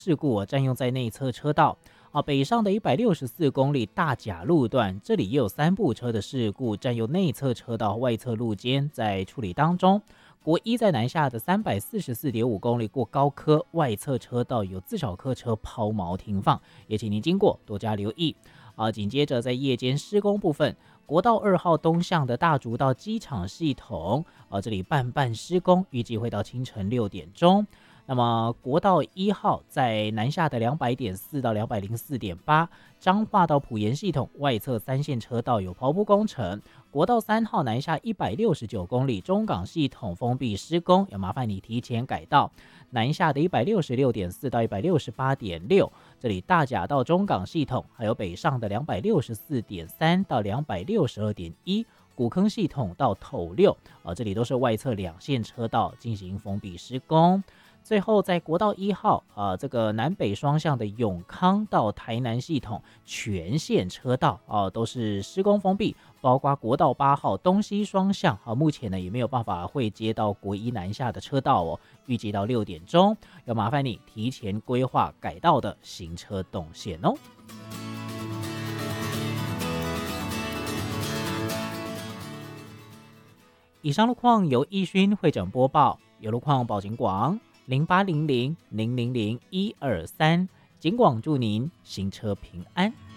事故占用在内侧车道。北上的164公里大甲路段，这里也有3部车的事故占用内侧车道外侧路肩，在处理当中。国一在南下的344.5公里过高科外侧车道有自小客车抛锚停放，也请您经过多加留意。紧接着在夜间施工部分，国道2号东向的大竹到机场系统，这里半施工，预计会到清晨6点钟。那么国道1号在南下的200.4到204.8，彰化到埔盐系统外侧3线车道有刨铺工程。国道3号南下169公里中港系统封闭施工，要麻烦你提前改道。南下的166.4到168.6，这里大甲到中港系统，还有北上的264.3到262.1。古坑系统到斗六，这里都是外侧2线车道进行封闭施工。最后在国道1号这个南北双向的永康到台南系统全线车道都是施工封闭，包括国道8号东西双向目前呢也没有办法会接到国一南下的车道预计到6点钟，要麻烦你提前规划改道的行车动线哦。以上路况由义勋会诊播报，有路况报警广0800000123，警广祝您行车平安。